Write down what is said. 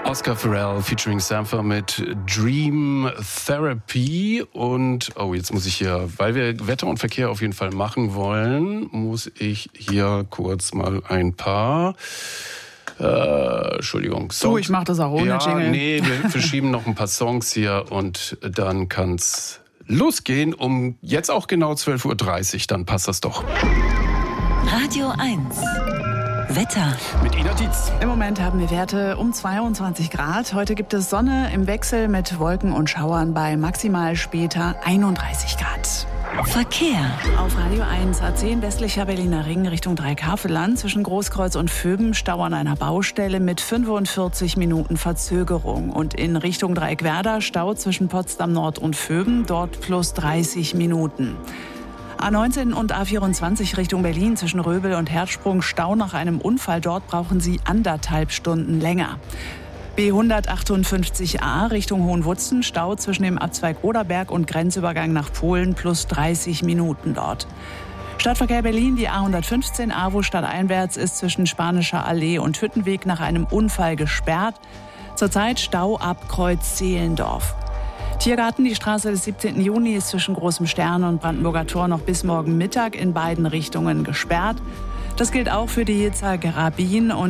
Oscar Pharrell featuring Sampha mit Dream Therapy. Und, jetzt muss ich hier, weil wir Wetter und Verkehr auf jeden Fall machen wollen, muss ich hier kurz mal ein paar... Entschuldigung. Songs. Ich mach das auch ohne Jingle. Nee, wir verschieben noch ein paar Songs hier und dann kann's losgehen. Um jetzt auch genau 12.30 Uhr, dann passt das doch. Radio 1. Wetter. Mit Ina Dietz. Im Moment haben wir Werte um 22 Grad. Heute gibt es Sonne im Wechsel mit Wolken und Schauern bei maximal später 31 Grad. Verkehr. Auf Radio 1 A10 westlicher Berliner Ring Richtung Dreieckhaveland zwischen Großkreuz und Vöben Stau an einer Baustelle mit 45 Minuten Verzögerung. Und in Richtung Dreieckwerder Stau zwischen Potsdam Nord und Vöben, dort plus 30 Minuten. A19 und A24 Richtung Berlin zwischen Röbel und Herzsprung Stau nach einem Unfall. Dort brauchen Sie 1,5 Stunden länger. B158a Richtung Hohenwutzen, Stau zwischen dem Abzweig Oderberg und Grenzübergang nach Polen, plus 30 Minuten dort. Stadtverkehr Berlin, die A115 AWO stadteinwärts ist zwischen Spanischer Allee und Hüttenweg nach einem Unfall gesperrt. Zurzeit Stau ab Kreuz Zehlendorf. Tiergarten, die Straße des 17. Juni ist zwischen Großem Stern und Brandenburger Tor noch bis morgen Mittag in beiden Richtungen gesperrt. Das gilt auch für die Jezager Rabin und